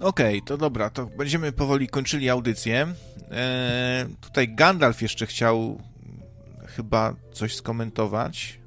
Okej, to dobra, to będziemy powoli kończyli audycję. Tutaj Gandalf jeszcze chciał chyba coś skomentować.